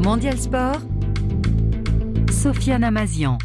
Mondial Sport, Sofiane Amazian.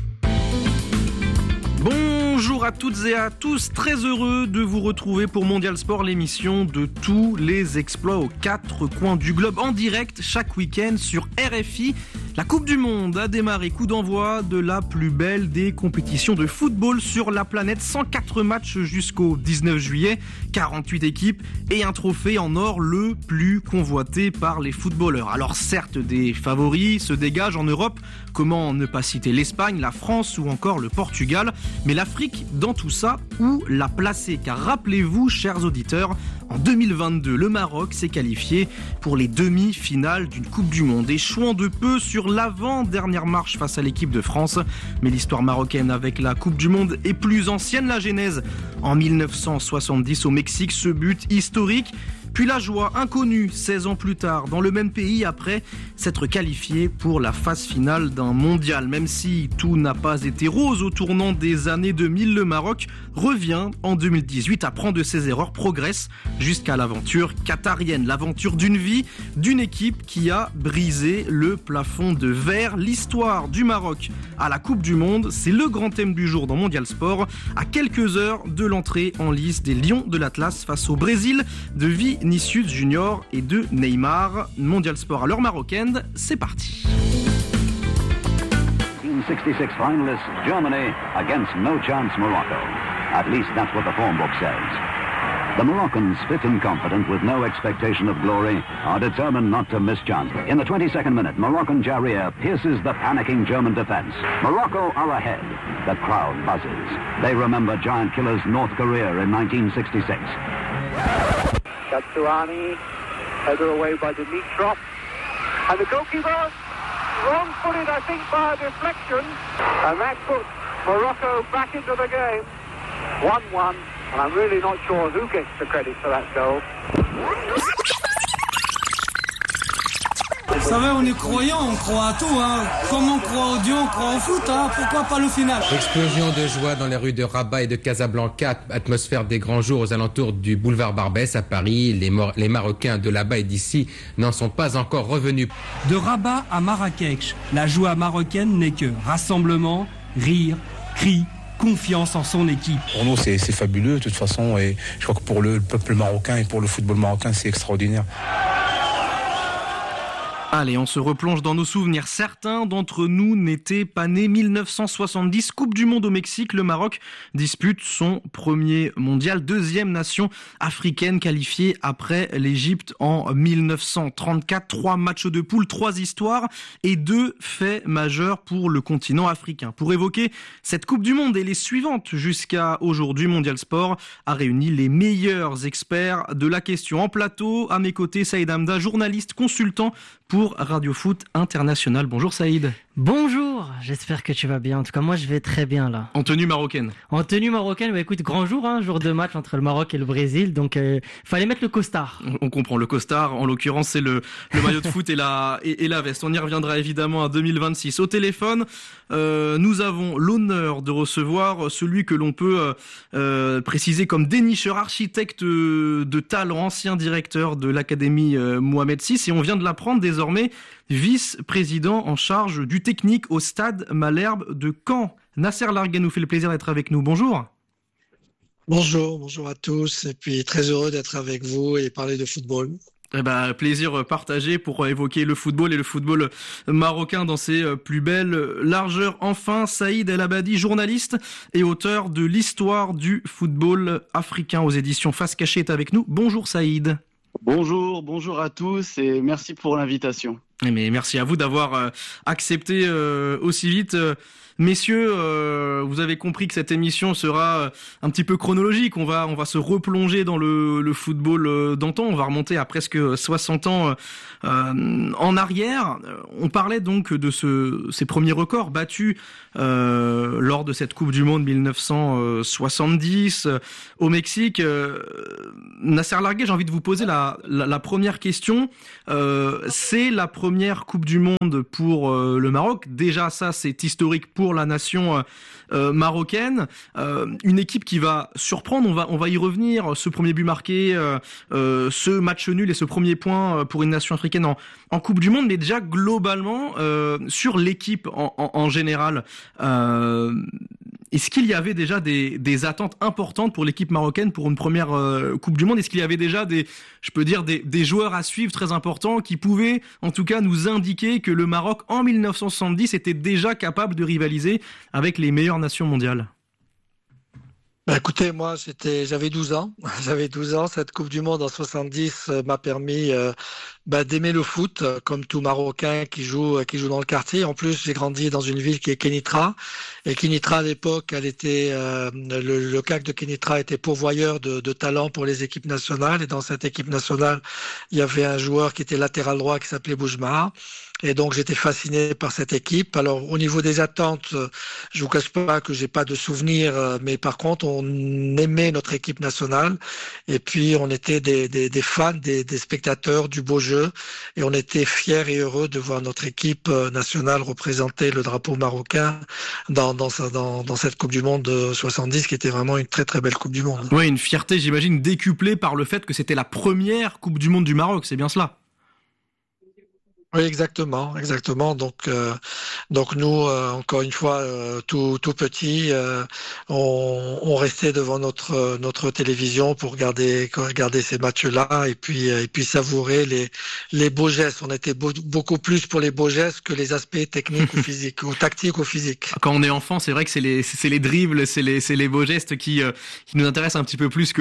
Bonjour à toutes et à tous, très heureux de vous retrouver pour Mondial Sport, l'émission de tous les exploits aux quatre coins du globe, en direct chaque week-end sur RFI. La Coupe du Monde a démarré, coup d'envoi de la plus belle des compétitions de football sur la planète. 104 matchs jusqu'au 19 juillet, 48 équipes et un trophée en or le plus convoité par les footballeurs. Alors certes, des favoris se dégagent en Europe, comment ne pas citer l'Espagne, la France ou encore le Portugal. Mais l'Afrique, dans tout ça, où la placer ? Car rappelez-vous, chers auditeurs, en 2022, le Maroc s'est qualifié pour les demi-finales d'une Coupe du Monde, échouant de peu sur l'avant-dernière marche face à l'équipe de France. Mais l'histoire marocaine avec la Coupe du Monde est plus ancienne. La genèse en 1970 au Mexique, ce but historique. Puis la joie inconnue 16 ans plus tard dans le même pays après s'être qualifié pour la phase finale d'un mondial. Même si tout n'a pas été rose au tournant des années 2000, le Maroc revient en 2018, apprend de ses erreurs, progresse jusqu'à l'aventure qatarienne. L'aventure d'une vie, d'une équipe qui a brisé le plafond de verre. L'histoire du Maroc à la Coupe du Monde, c'est le grand thème du jour dans Mondial Sport. À quelques heures de l'entrée en lice des Lions de l'Atlas face au Brésil de Vinicius Junior et de Neymar. Mondial Sport à l'heure marocaine, c'est parti. 1966 finalists Germany against no chance Morocco. At least that's what the form book says. The Moroccans, fit and confident with no expectation of glory, are determined not to miss chance. In the 22nd minute, Moroccan Jarir pierces the panicking German defense. Morocco are ahead. The crowd buzzes. They remember giant killers North Korea in 1966. Katsuani, header away by Dimitrov, and the goalkeeper wrong-footed, I think, by a deflection, and that puts Morocco back into the game, 1-1, and I'm really not sure who gets the credit for that goal. Vous savez, on est croyants, on croit à tout, hein. Comme on croit au Dieu, on croit au foot, hein. Pourquoi pas le final ? Explosion de joie dans les rues de Rabat et de Casablanca, atmosphère des grands jours aux alentours du boulevard Barbès à Paris. Les Marocains de là-bas et d'ici n'en sont pas encore revenus. De Rabat à Marrakech, la joie marocaine n'est que rassemblement, rire, cris, confiance en son équipe. Pour nous, c'est fabuleux de toute façon, et je crois que pour le peuple marocain et pour le football marocain, c'est extraordinaire. Allez, on se replonge dans nos souvenirs. Certains d'entre nous n'étaient pas nés. 1970, Coupe du Monde au Mexique. Le Maroc dispute son premier mondial. Deuxième nation africaine qualifiée après l'Égypte en 1934. 3 matchs de poule, 3 histoires et 2 faits majeurs pour le continent africain. Pour évoquer cette Coupe du Monde et les suivantes jusqu'à aujourd'hui, Mondial Sport a réuni les meilleurs experts de la question. En plateau, à mes côtés, Saïd Hamda, journaliste, consultant pour Radio Foot International. Bonjour Saïd. Bonjour, j'espère que tu vas bien. En tout cas, moi je vais très bien là. En tenue marocaine. En tenue marocaine, bah écoute, grand jour, hein, jour de match entre le Maroc et le Brésil, donc fallait mettre le costard. On comprend le costard, en l'occurrence c'est le maillot de foot et la veste. On y reviendra évidemment à 2026. Au téléphone, nous avons l'honneur de recevoir celui que l'on peut préciser comme dénicheur, architecte de talent, ancien directeur de l'Académie Mohamed VI, et on vient de l'apprendre désormais vice-président en charge du technique au Stade Malherbe de Caen. Nasser Larguet nous fait le plaisir d'être avec nous. Bonjour. Bonjour à tous, et puis très heureux d'être avec vous et parler de football. Plaisir partagé pour évoquer le football et le football marocain dans ses plus belles largeurs. Enfin, Saïd El Abadi, journaliste et auteur de l'histoire du football africain aux éditions Face Cachée, est avec nous. Bonjour Saïd. Bonjour à tous et merci pour l'invitation. Mais merci à vous d'avoir accepté aussi vite. Messieurs, vous avez compris que cette émission sera un petit peu chronologique. On va se replonger dans le football d'antan. On va remonter à presque 60 ans en arrière. On parlait donc de ces premiers records battus lors de cette Coupe du Monde 1970 au Mexique. Nasser Larguet, j'ai envie de vous poser la première question. C'est la première première Coupe du Monde pour le Maroc. Déjà, ça, c'est historique pour la nation marocaine. Une équipe qui va surprendre, on va y revenir. Ce premier but marqué, ce match nul et ce premier point pour une nation africaine en Coupe du Monde. Mais déjà, globalement, sur l'équipe en général, est-ce qu'il y avait déjà des attentes importantes pour l'équipe marocaine pour une première Coupe du Monde? Est-ce qu'il y avait déjà des joueurs à suivre très importants qui pouvaient en tout cas nous indiquer que le Maroc en 1970 était déjà capable de rivaliser avec les meilleures nations mondiales? Écoutez, moi, j'avais 12 ans. J'avais 12 ans. Cette Coupe du Monde en 70 m'a permis d'aimer le foot, comme tout Marocain qui joue dans le quartier. En plus, j'ai grandi dans une ville qui est Kénitra. Et Kénitra, à l'époque, elle était le CAC de Kénitra était pourvoyeur de talents pour les équipes nationales. Et dans cette équipe nationale, il y avait un joueur qui était latéral droit qui s'appelait Boujma. Et donc j'étais fasciné par cette équipe. Alors au niveau des attentes, je vous cache pas que j'ai pas de souvenirs, mais par contre on aimait notre équipe nationale. Et puis on était des fans, des spectateurs du beau jeu, et on était fiers et heureux de voir notre équipe nationale représenter le drapeau marocain dans cette Coupe du Monde de 70, qui était vraiment une très très belle Coupe du Monde. Oui, une fierté, j'imagine, décuplée par le fait que c'était la première Coupe du Monde du Maroc. C'est bien cela? Oui, exactement. Donc nous, encore une fois, tout petit, on restait devant notre télévision pour regarder ces matchs-là et puis savourer les beaux gestes. On était beaucoup plus pour les beaux gestes que les aspects techniques ou physiques, ou tactiques ou physiques. Quand on est enfant, c'est vrai que c'est les dribbles, c'est les beaux gestes qui nous intéressent un petit peu plus que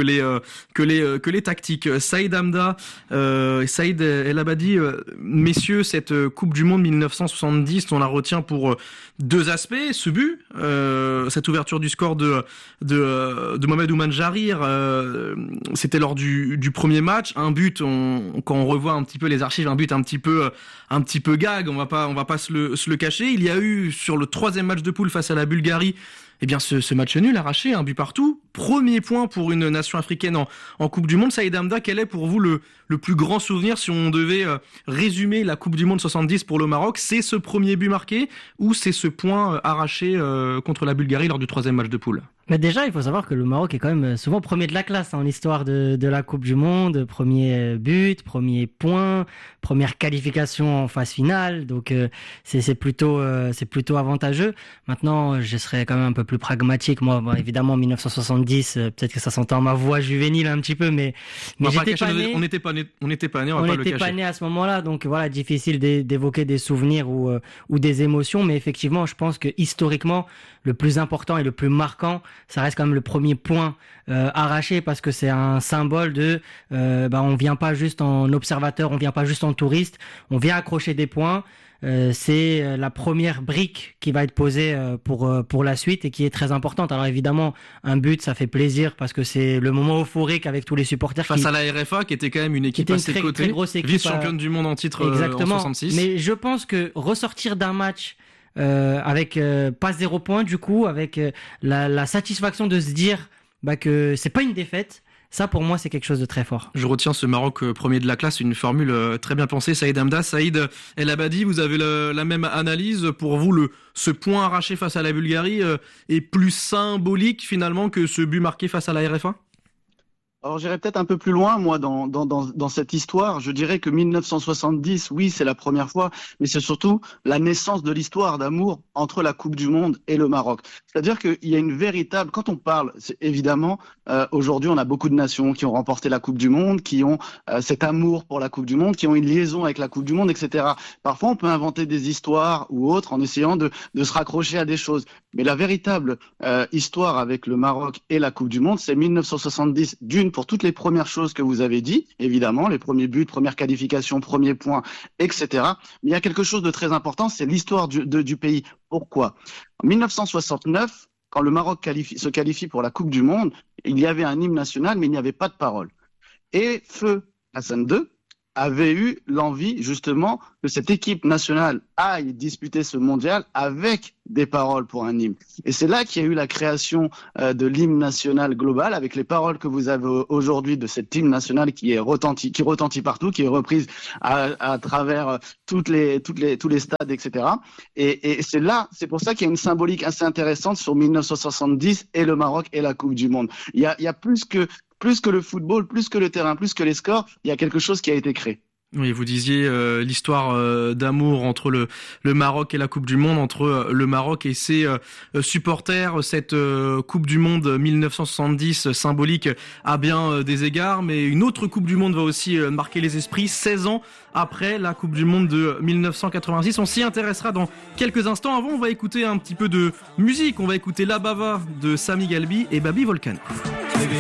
les tactiques. Saïd Hamda, Saïd El Abadi, messieurs, cette Coupe du Monde 1970, on la retient pour deux aspects. Ce but, cette ouverture du score de Mohamed Oumane Jarir, c'était lors du premier match. Un but, quand on revoit un petit peu les archives, un but un petit peu gag. On va pas se le cacher. Il y a eu sur le troisième match de poule face à la Bulgarie, ce match nul arraché, un but partout. Premier point pour une nation africaine en Coupe du Monde. Saïd Hamda, quel est pour vous le plus grand souvenir si on devait résumer la Coupe du Monde 70 pour le Maroc? C'est ce premier but marqué ou c'est ce point arraché contre la Bulgarie lors du troisième match de poule? Mais déjà, il faut savoir que le Maroc est quand même souvent premier de la classe en histoire de la Coupe du Monde. Premier but, premier point, première qualification en phase finale. Donc c'est plutôt avantageux. Maintenant, je serais quand même un peu plus pragmatique. Moi, évidemment, 1970, peut-être que ça s'entend ma voix juvénile un petit peu, mais j'étais pas né. On n'était pas né, on va pas le cacher. On n'était pas né à ce moment-là, donc voilà, difficile d'évoquer des souvenirs ou des émotions. Mais effectivement, je pense que historiquement, le plus important et le plus marquant, ça reste quand même le premier point arraché, parce que c'est un symbole de on vient pas juste en observateur, on vient pas juste en touriste, on vient accrocher des points. C'est la première brique qui va être posée pour la suite et qui est très importante. Alors évidemment, un but, ça fait plaisir parce que c'est le moment euphorique avec tous les supporters. Face à la RFA, qui était quand même une équipe assez cotée, vice-championne du monde en titre exactement. En 66. Mais je pense que ressortir d'un match avec pas 0 point, du coup, avec la satisfaction de se dire que c'est pas une défaite. Ça, pour moi, c'est quelque chose de très fort. Je retiens ce Maroc premier de la classe, une formule très bien pensée. Saïd Hamda, Saïd El Abadi, vous avez la même analyse. Pour vous, ce point arraché face à la Bulgarie est plus symbolique finalement que ce but marqué face à la RFA? Alors j'irais peut-être un peu plus loin, moi, dans cette histoire. Je dirais que 1970, oui, c'est la première fois, mais c'est surtout la naissance de l'histoire d'amour entre la Coupe du Monde et le Maroc. C'est-à-dire qu'il y a une véritable... Quand on parle, évidemment, aujourd'hui, on a beaucoup de nations qui ont remporté la Coupe du Monde, qui ont cet amour pour la Coupe du Monde, qui ont une liaison avec la Coupe du Monde, etc. Parfois, on peut inventer des histoires ou autres en essayant de se raccrocher à des choses. Mais la véritable histoire avec le Maroc et la Coupe du Monde, c'est 1970, pour toutes les premières choses que vous avez dit, évidemment, les premiers buts, première qualification, premier point, etc. Mais il y a quelque chose de très important, c'est l'histoire du pays. Pourquoi? En 1969, quand le Maroc se qualifie pour la Coupe du Monde, il y avait un hymne national, mais il n'y avait pas de parole. Et Feu Hassan II avait eu l'envie justement que cette équipe nationale aille disputer ce mondial avec des paroles pour un hymne. Et c'est là qu'il y a eu la création de l'hymne national global, avec les paroles que vous avez aujourd'hui de cet hymne national qui retentit partout, qui est reprise à travers tous les stades, etc. Et c'est pour ça qu'il y a une symbolique assez intéressante sur 1970 et le Maroc et la Coupe du Monde. Il y a plus que le football, plus que le terrain, plus que les scores, il y a quelque chose qui a été créé. Oui, vous disiez l'histoire d'amour entre le Maroc et la Coupe du Monde, entre le Maroc et ses supporters. Cette Coupe du Monde 1970 symbolique à bien des égards, mais une autre Coupe du Monde va aussi marquer les esprits 16 ans après la Coupe du Monde de 1986. On s'y intéressera dans quelques instants. Avant, on va écouter un petit peu de musique. On va écouter La Bava de Sami Galbi et Babi Volcano.